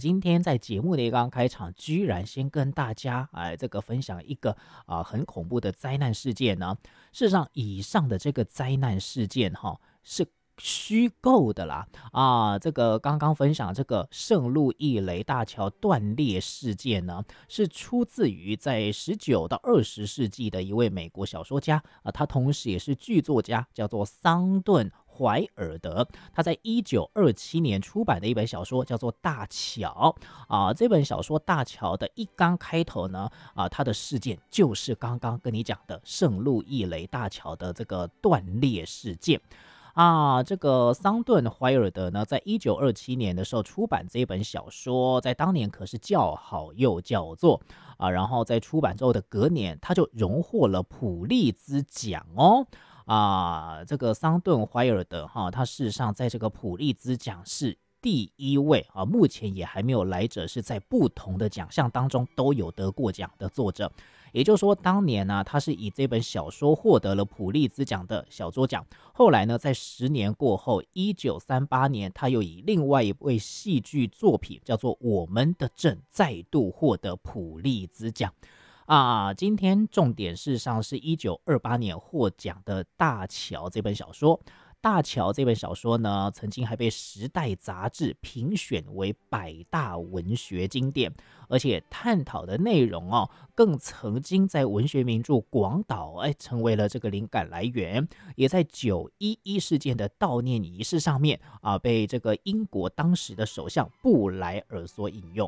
今天在节目的一刚开场，居然先跟大家这个分享一个很恐怖的灾难事件呢。事实上，以上的这个灾难事件是虚构的啦这个刚刚分享这个圣路易雷大桥断裂事件呢，是出自于在19到20世纪的一位美国小说家他同时也是剧作家，叫做桑顿怀尔德，他在1927年出版的一本小说叫做《大桥》这本小说《大桥》的一刚开头呢它的事件就是刚刚跟你讲的圣路易雷大桥的这个断裂事件。这个桑顿怀尔德呢，在1927年的时候出版这本小说，在当年可是叫好又叫座然后在出版之后的隔年，他就荣获了普利兹奖哦。这个桑顿怀尔德他事实上在这个普利兹奖是第一位目前也还没有来者是在不同的奖项当中都有得过奖的作者。也就是说，当年呢，他是以这本小说获得了普利兹奖的小说奖。后来呢，在10年过后，1938年，他又以另外一位戏剧作品叫做《我们的镇》再度获得普利兹奖。今天重点事实上是1928年获奖的《大桥》这本小说。大桥这本小说呢，曾经还被《时代》杂志评选为100大文学经典，而且探讨的内容更曾经在文学名著广岛成为了这个灵感来源，也在911事件的悼念仪式上面被这个英国当时的首相布莱尔所引用。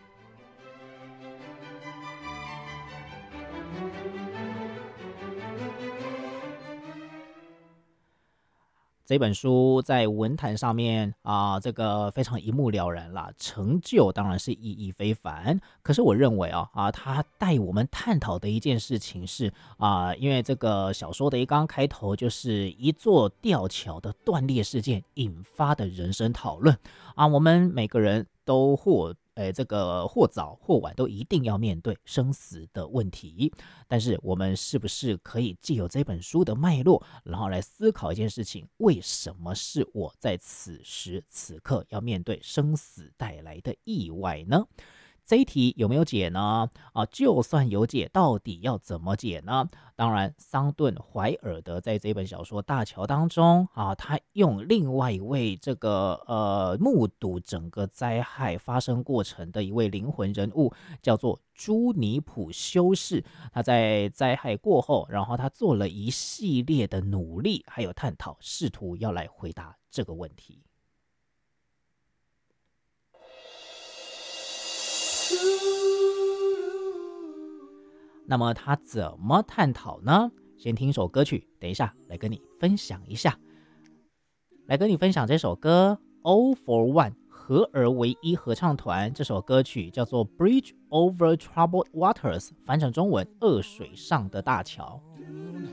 这本书在文坛上面这个非常一目了然啦，成就当然是意义非凡。可是我认为它带我们探讨的一件事情是因为这个小说的一刚开头就是一座吊桥的断裂事件引发的人生讨论我们每个人都这个或早或晚都一定要面对生死的问题，但是我们是不是可以借由这本书的脉络，然后来思考一件事情，为什么是我在此时此刻要面对生死带来的意外呢？这一题有没有解呢？就算有解，到底要怎么解呢？当然，桑顿怀尔德在这本小说《大桥》当中他用另外一位这个目睹整个灾害发生过程的一位灵魂人物，叫做朱尼普修士。他在灾害过后，然后他做了一系列的努力，还有探讨，试图要来回答这个问题。那么他怎么探讨呢？先听首歌曲，等一下来跟你分享一下。来跟你分享这首歌 All for One 合而为一合唱团，这首歌曲叫做 Bridge over Troubled Waters， 翻成中文恶水上的大桥。